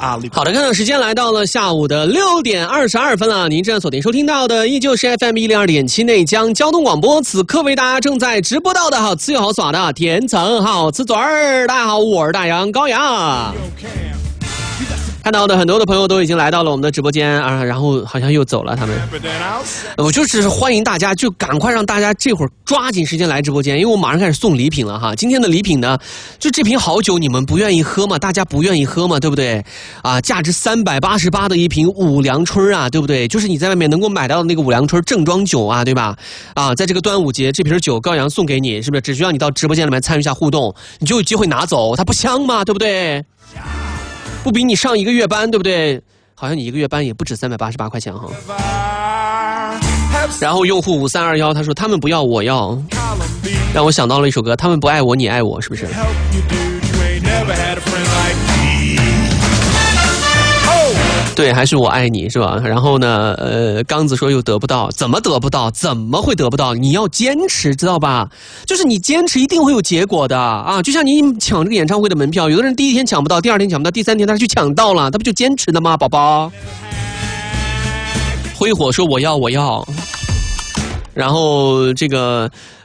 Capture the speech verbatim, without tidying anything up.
好的，看到时间来到了下午的六点二十二分了。您正在锁定收听到的依旧是 F M 一零二点七内江交通广播，此刻为大家正在直播到的好吃又好耍的甜橙好吃嘴儿。大家好，我是大杨高阳。看到的很多的朋友都已经来到了我们的直播间啊，然后好像又走了他们。我就是欢迎大家，就赶快让大家这会儿抓紧时间来直播间，因为我马上开始送礼品了哈。今天的礼品呢，就这瓶好酒，你们不愿意喝吗？大家不愿意喝吗？对不对？啊，价值三百八十八的一瓶五粮春啊，对不对？就是你在外面能够买到的那个五粮春正装酒啊，对吧？啊，在这个端午节，这瓶酒高阳送给你，是不是？只需要你到直播间里面参与一下互动，你就有机会拿走，它不香吗？对不对？不比你上一个月班，对不对？好像你一个月班也不止三百八十八块钱哈。然后用户五三二幺他说他们不要我要，让我想到了一首歌，他们不爱我你爱我，是不是？对，还是我爱你是吧？然后呢，呃，刚子说又得不到，怎么得不到？怎么会得不到？你要坚持，知道吧？就是你坚持一定会有结果的啊！就像你抢这个演唱会的门票，有的人第一天抢不到，第二天抢不到，第三天他去抢到了，他不就坚持的吗？宝宝，挥火说我要我要，然后这个。